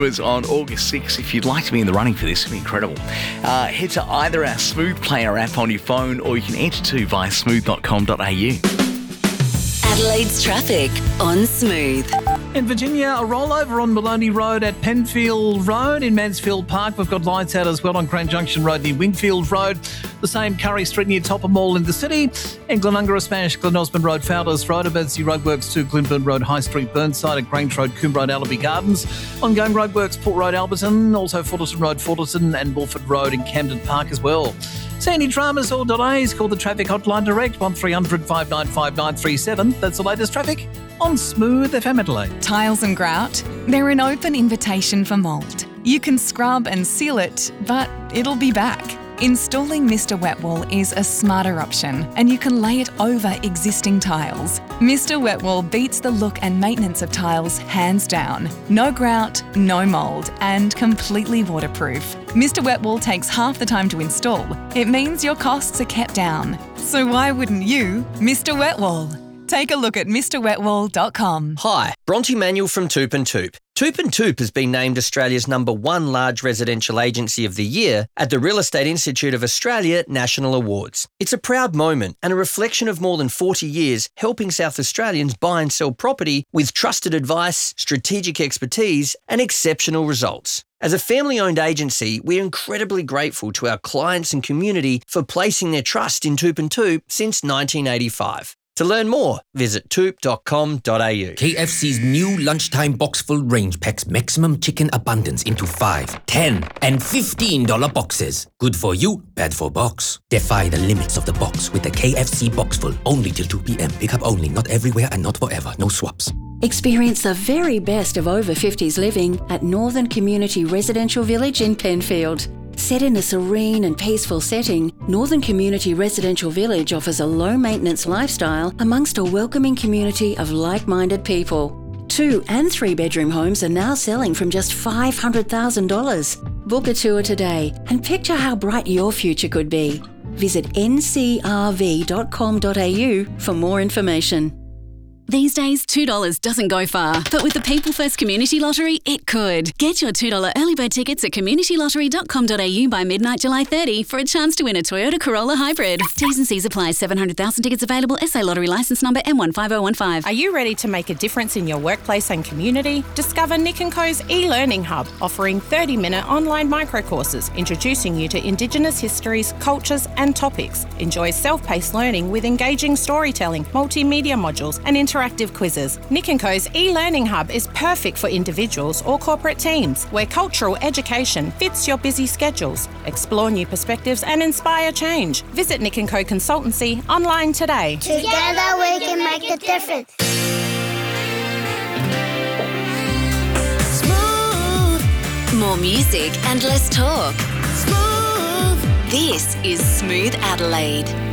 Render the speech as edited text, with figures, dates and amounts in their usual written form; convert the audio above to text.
was on August 6th. If you'd like to be in the running for this, it'd be incredible. Head to either our Smooth Player app on your phone or you can enter to via smooth.com.au. Adelaide's traffic on Smooth. In Virginia, a rollover on Maloney Road at Penfield Road. In Mansfield Park, we've got lights out as well on Grand Junction Road near Wingfield Road. The same Curry Street near Topper Mall in the city. In Glenunga, a smash, Glen Osmond Road, Fowlers Road, Emergency Roadworks to Glenburn Road, High Street, Burnside, at Grange Road, Coombe Road, Allaby Gardens. Ongoing roadworks, Port Road, Alberton, also Fullerton Road, Fullerton, and Bulford Road in Camden Park as well. See any dramas or delays? Call the traffic hotline direct 1300 595 937. That's the latest traffic on Smooth FM Adelaide. Tiles and grout, they're an open invitation for mould. You can scrub and seal it, but it'll be back. Installing Mr. Wet Wall is a smarter option, and you can lay it over existing tiles. Mr. Wet Wall beats the look and maintenance of tiles hands down. No grout, no mould, and completely waterproof. Mr. Wet Wall takes half the time to install. It means your costs are kept down. So why wouldn't you, Mr. Wet Wall? Take a look at mrwetwall.com. Hi, Bronte Manuel from Toop and Toop. Toop and Toop has been named Australia's #1 large residential agency of the year at the Real Estate Institute of Australia National Awards. It's a proud moment and a reflection of more than 40 years helping South Australians buy and sell property with trusted advice, strategic expertise and exceptional results. As a family-owned agency, we're incredibly grateful to our clients and community for placing their trust in Toop and Toop since 1985. To learn more, visit toop.com.au. KFC's new lunchtime box-full range packs maximum chicken abundance into $5, $10 and $15 boxes. Good for you, bad for box. Defy the limits of the box with the KFC box-full. Only till 2 p.m. Pick up only, not everywhere and not forever. No swaps. Experience the very best of over 50s living at Northern Community Residential Village in Penfield. Set in a serene and peaceful setting, Northern Community Residential Village offers a low-maintenance lifestyle amongst a welcoming community of like-minded people. 2- and 3-bedroom homes are now selling from just $500,000. Book a tour today and picture how bright your future could be. Visit ncrv.com.au for more information. These days, $2 doesn't go far, but with the People First Community Lottery, it could. Get your $2 early bird tickets at communitylottery.com.au by midnight July 30 for a chance to win a Toyota Corolla Hybrid. T's and C's apply. 700,000 tickets available. SA Lottery licence number M15015. Are you ready to make a difference in your workplace and community? Discover Nick & Co's e-learning hub, offering 30-minute online microcourses, introducing you to Indigenous histories, cultures and topics. Enjoy self-paced learning with engaging storytelling, multimedia modules and interactive quizzes. Nick & Co's e-learning hub is perfect for individuals or corporate teams, where cultural education fits your busy schedules. Explore new perspectives and inspire change. Visit Nick & Co Consultancy online today. Together we can make a difference. Smooth. More music and less talk. Smooth. This is Smooth Adelaide.